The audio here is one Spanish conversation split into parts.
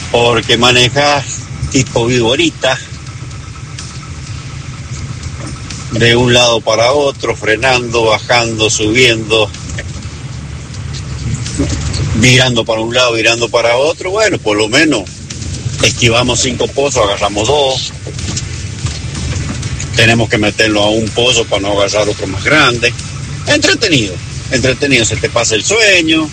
porque manejás tipo viborita, de un lado para otro, frenando, bajando, subiendo, virando para un lado, virando para otro. Bueno, por lo menos esquivamos 5 pozos, agarramos 2. Tenemos que meterlo a un pozo para no agarrar otro más grande. Entretenido, se te pasa el sueño,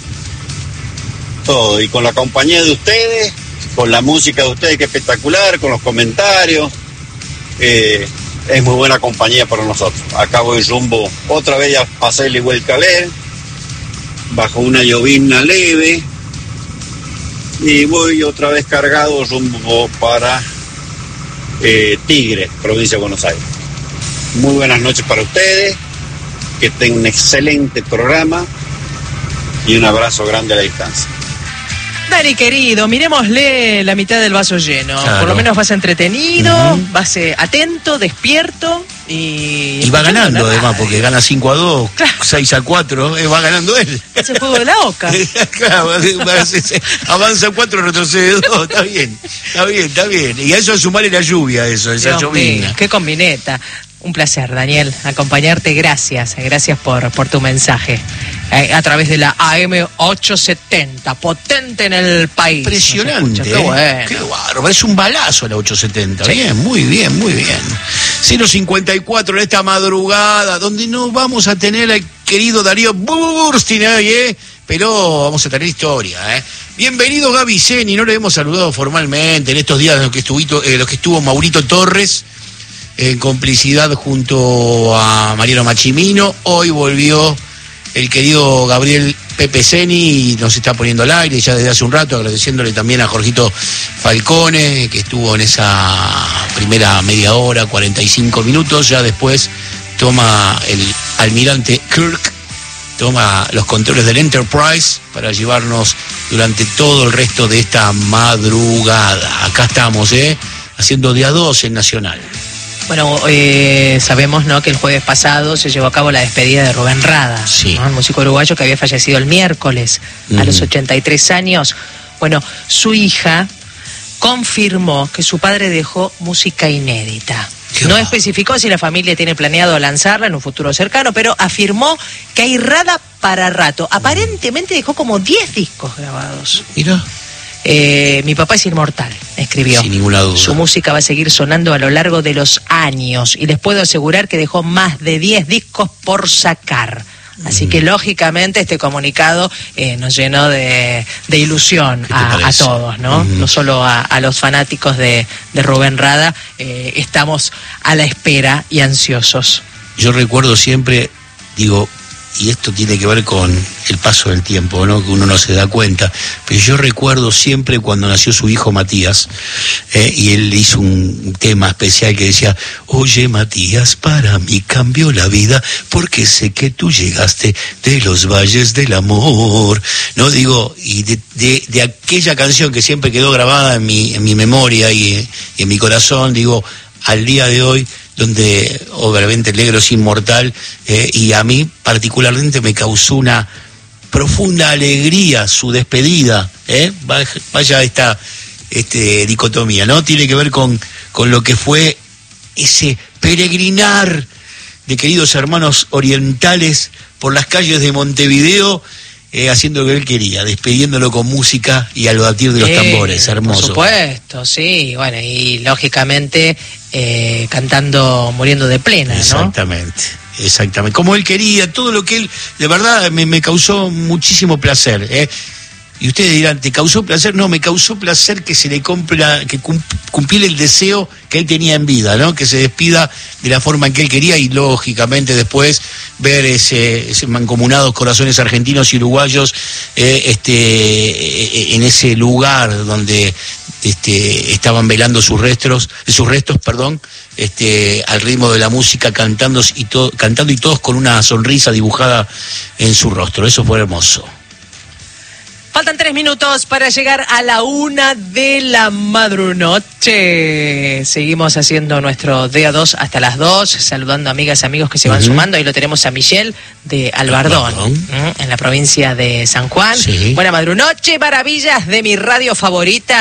todo. Y con la compañía de ustedes, con la música de ustedes que es espectacular, con los comentarios, es muy buena compañía para nosotros. Acá voy rumbo, otra vez ya pasé el Iguelcalé, bajo una llovizna leve, y voy otra vez cargado rumbo para Tigre, provincia de Buenos Aires. Muy buenas noches para ustedes, que tengan un excelente programa y un abrazo grande a la distancia. Dani, querido, miremosle la mitad del vaso lleno. Claro. Por lo menos vas entretenido, vas atento, despierto y va ganando además, porque gana 5-2, claro. 6-4, va ganando él. Es el juego de la Oca. Claro, avanza 4, retrocede 2, está bien. Y a eso sumarle la lluvia, esa llovina. Qué combineta. Un placer, Daniel, acompañarte. Gracias por tu mensaje. A través de la AM870, potente en el país. Impresionante. Qué bueno. Qué bárbaro, es un balazo la 870. Sí. Bien, muy bien. 054 en esta madrugada, donde no vamos a tener al querido Darío Burstin hoy, pero vamos a tener historia, Bienvenido Gaby Zeni, no le hemos saludado formalmente en estos días en los que estuvo Maurito Torres, en complicidad junto a Mariano Machimino. Hoy volvió el querido Gabriel Pepe Zeni y nos está poniendo al aire ya desde hace un rato, agradeciéndole también a Jorgito Falcone, que estuvo en esa primera media hora, 45 minutos. Ya después toma el almirante Kirk, toma los controles del Enterprise para llevarnos durante todo el resto de esta madrugada. Acá estamos, haciendo de a 2 en Nacional. Bueno, sabemos, ¿no?, que el jueves pasado se llevó a cabo la despedida de Rubén Rada, sí, ¿no?, el músico uruguayo que había fallecido el miércoles a los 83 años. Bueno, su hija confirmó que su padre dejó música inédita. No especificó si la familia tiene planeado lanzarla en un futuro cercano, pero afirmó que hay Rada para rato. Aparentemente dejó como 10 discos grabados. Mira. Mi papá es inmortal, escribió. Sin ninguna duda. Su música va a seguir sonando a lo largo de los años y les puedo asegurar que dejó más de 10 discos por sacar. Así que lógicamente este comunicado nos llenó de ilusión a todos, ¿no? No solo a los fanáticos de Rubén Rada, estamos a la espera y ansiosos. Yo recuerdo siempre, digo, y esto tiene que ver con el paso del tiempo, ¿no?, que uno no se da cuenta, pero yo recuerdo siempre cuando nació su hijo Matías, y él hizo un tema especial que decía: oye Matías, para mí cambió la vida, porque sé que tú llegaste de los valles del amor, ¿no? Digo, y de aquella canción que siempre quedó grabada en mi memoria y en mi corazón, digo, al día de hoy, donde obviamente el negro es inmortal, y a mí particularmente me causó una profunda alegría su despedida, vaya esta dicotomía, ¿no? Tiene que ver con lo que fue ese peregrinar de queridos hermanos orientales por las calles de Montevideo, haciendo lo que él quería, despidiéndolo con música y al batir de los tambores, hermoso. Por supuesto, sí, bueno, y lógicamente cantando Muriendo de Plena, ¿no? Exactamente, como él quería, todo lo que él, de verdad, me causó muchísimo placer, Y ustedes dirán, ¿te causó placer? No, me causó placer que se le cumpliera el deseo que él tenía en vida, ¿no? Que se despida de la forma en que él quería, y lógicamente después ver ese mancomunados corazones argentinos y uruguayos en ese lugar donde estaban velando sus restos, al ritmo de la música, cantando y todos con una sonrisa dibujada en su rostro. Eso fue hermoso. Faltan 3 minutos para llegar a la 1 de la madrunoche. Seguimos haciendo nuestro día 2 hasta las 2, saludando amigas, amigos que se van sumando. Ahí lo tenemos a Michelle de Albardón, en la provincia de San Juan. Sí. Buena madrunoche, maravillas de mi radio favorita.